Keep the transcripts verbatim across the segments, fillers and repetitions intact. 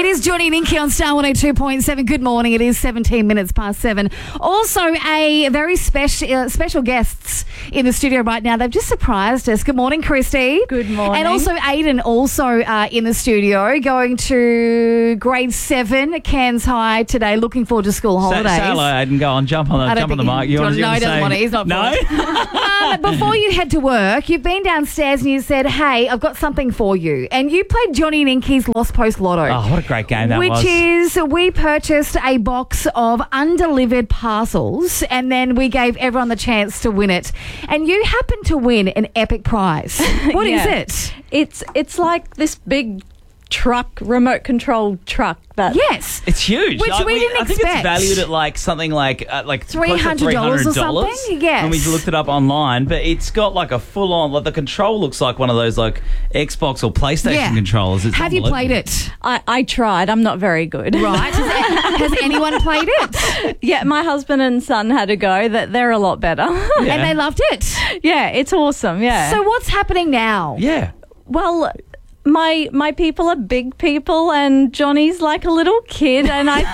is Johnny and Inky on Star one oh two point seven. Good morning. It is seventeen minutes past seven. Also, a very special uh, special guests in the studio right now. They've just surprised us. Good morning, Christy. Good morning. And also Aiden, also uh, in the studio, going to grade seven at Cairns High today. Looking forward to school holidays. Say, say hello, Aiden. Go on, jump on the, jump on the mic. You no, want to, no, he doesn't say, want it. He's not No? um, before you head to work, you've been downstairs and you said, hey, I've got something for you. And you played Johnny and Inky's Lost Post Lotto. Oh, what a great game that which was. Which is, we purchased a box of undelivered parcels and then we gave everyone the chance to win it. And you happened to win an epic prize. What is Yeah. it? It's it's like this big truck, remote controlled truck that. Yes. It's huge. Which I, we didn't I think expect. it's valued at like something like uh, like three hundred dollars or something? Yes. When we looked it up online, but it's got like a full on. Like the control looks like one of those like Xbox or PlayStation Yeah. controllers. It's Have you played unbelievable. it? I, I tried. I'm not very good. Right. Has, has anyone played it? Yeah, my husband and son had a go. That they're a lot better. Yeah. And they loved it. Yeah, it's awesome. Yeah. So what's happening now? Yeah. well, my my people are big people, and Johnny's like a little kid, and I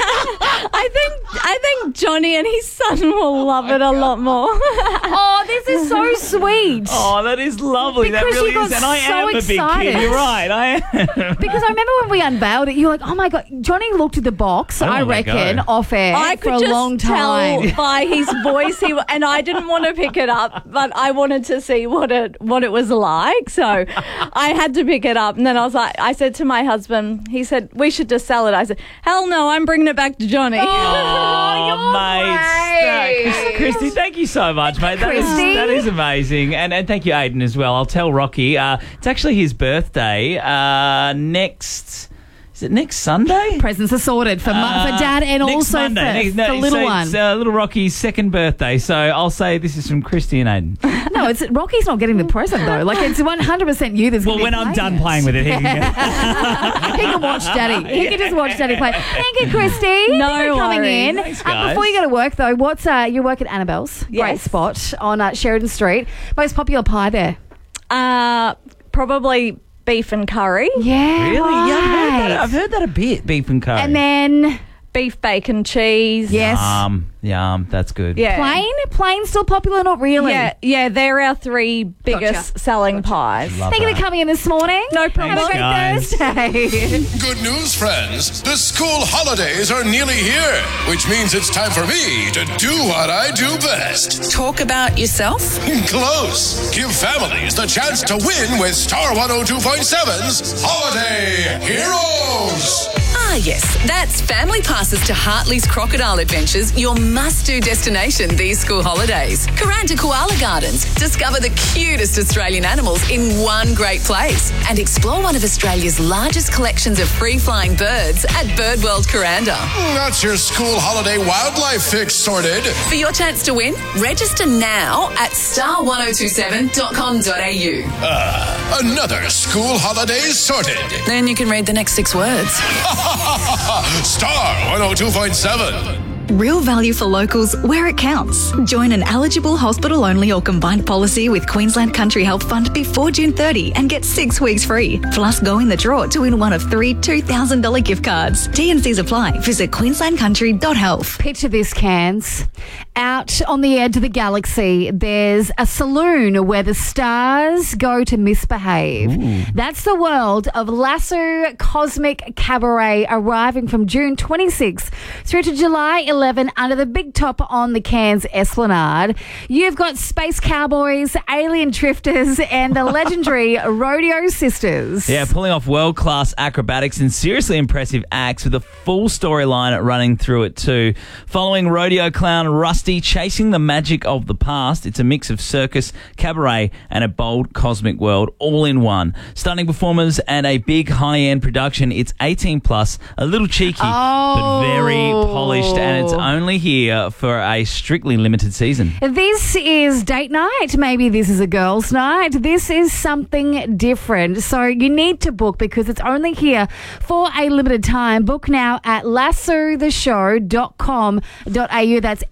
I think I think Johnny and his son will love it a lot more. Oh, this is so sweet. Oh, that is lovely. Because that really you got is. And I so am a big excited. kid. You're right. I am. Because I remember when we unveiled it, you were like, oh my God, Johnny looked at the box, I don't I wanna let reckon, go. off air I for could a just long time. tell by his voice, he and I didn't want to pick it up, but I wanted to see what it what it was like. So I had to pick it up, and then I was like, I said to my husband, he said we should just sell it. I said, hell no, I'm bringing it back to Johnny. Oh, you're mate. great. Stop. Christy, thank you so much, mate. That is, Christy. that is amazing. And and thank you, Aiden, as well. I'll tell Rocky. Uh, it's actually his birthday uh, next... Is it next Sunday? Presents are sorted for, mu- Uh, for Dad and next also Monday. for Next- no, the little so one. It's uh, little Rocky's second birthday. So I'll say this is from Christy and Aiden. No, it's Rocky's not getting the present though. Like it's one hundred percent you that's Well, going to when I'm done playing with it, he can get He can watch Daddy. He can just watch Daddy play. Thank you, Christy. No Thank you for coming worries. in. Thanks, Uh, guys. before you go to work though, what's uh, you work at Annabelle's? Great Yes. spot on uh, Sheridan Street. Most popular pie there. Uh, probably beef and curry, Yeah, Really? right. Yeah, I've heard, that, I've heard that a bit, beef and curry. And then beef, bacon, cheese. yes, Yum, yum, that's good. Yeah. plain. Plain still popular, not really. Yeah, yeah, they're our three biggest Gotcha. selling pies. Love Thank you that. for coming in this morning. No problem. Have a great guys. Thursday. Good news, friends. The school holidays are nearly here, which means it's time for me to do what I do best. Talk about yourself? Close. Give families the chance to win with Star one oh two point seven's Holiday Heroes. Ah, yes. That's family passes to Hartley's Crocodile Adventures, your must-do destination these school holidays. Kuranda Koala Gardens. Discover the cutest Australian animals in one great place. And explore one of Australia's largest collections of free-flying birds at Birdworld Kuranda. That's your school holiday wildlife fix sorted. For your chance to win, register now at star one oh two seven dot com dot a u. Uh, another school holiday sorted. Then you can read the next six words. Star one oh two point seven. Real value for locals where it counts. Join an eligible hospital-only or combined policy with Queensland Country Health Fund before June thirtieth and get six weeks free. Plus, go in the draw to win one of three two thousand dollars gift cards. T and Cs apply. Visit queensland country dot health. Picture this, Cairns. Out on the edge of the galaxy, there's a saloon where the stars go to misbehave. Ooh. That's the world of Lasso Cosmic Cabaret, arriving from June twenty-sixth through to July eleventh under the big top on the Cairns Esplanade. You've got Space Cowboys, Alien Drifters, and the legendary Rodeo Sisters. Yeah, pulling off world-class acrobatics and seriously impressive acts with a full storyline running through it too. Following rodeo clown Rusty chasing the magic of the past, it's a mix of circus, cabaret, and a bold cosmic world all in one. Stunning performers and a big high-end production. It's eighteen plus, a little cheeky, Oh. but very polished, and it's only here for a strictly limited season. This is date night. Maybe this is a girls' night. This is something different. So you need to book because it's only here for a limited time. Book now at lasso the show dot com dot a u. That's L A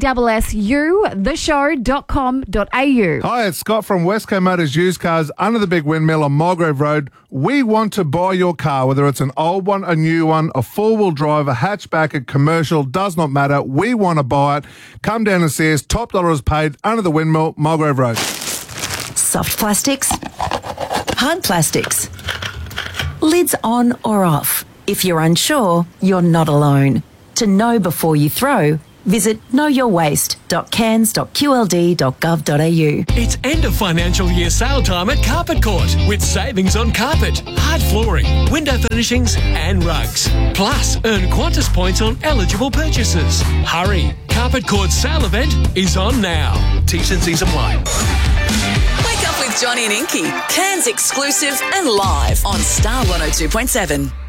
S S U, the show dot com dot a u. Hi, it's Scott from Westco Motors Used Cars under the big windmill on Mulgrave Road. We want to buy your car, whether it's an old one, a new one, a four-wheel drive, a hatchback, a commercial, does not matter. We want to buy it. Come down and see us. Top dollar is paid under the windmill, Mulgrave Road. Soft plastics, hard plastics, lids on or off. If you're unsure, you're not alone. To know before you throw, visit know your waste dot cairns dot q l d dot gov dot a u. It's end of financial year sale time at Carpet Court with savings on carpet, hard flooring, window furnishings and rugs. Plus, earn Qantas points on eligible purchases. Hurry, Carpet Court's sale event is on now. T's and C's apply. Wake up with Johnny and Inky. Cairns exclusive and live on Star one oh two point seven.